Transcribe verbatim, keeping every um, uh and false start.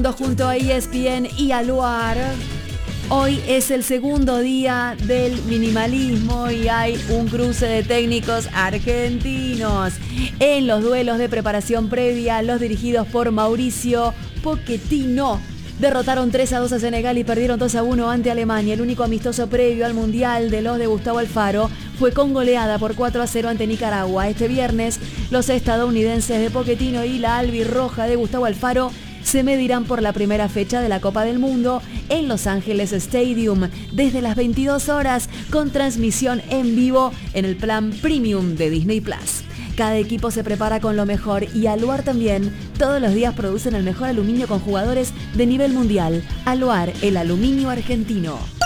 Junto a E S P N y Aluar. Hoy es el segundo día del minimalismo y hay un cruce de técnicos argentinos. En los duelos de preparación previa, los dirigidos por Mauricio Pochettino derrotaron tres a dos a Senegal y perdieron dos a uno ante Alemania. El único amistoso previo al Mundial de los de Gustavo Alfaro fue con goleada por cuatro a cero ante Nicaragua. Este viernes, los estadounidenses de Pochettino y la albirroja de Gustavo Alfaro se medirán por la primera fecha de la Copa del Mundo en Los Ángeles Stadium desde las veintidós horas con transmisión en vivo en el plan Premium de Disney Plus. Cada equipo se prepara con lo mejor y Aluar también. Todos los días producen el mejor aluminio con jugadores de nivel mundial. Aluar, el aluminio argentino.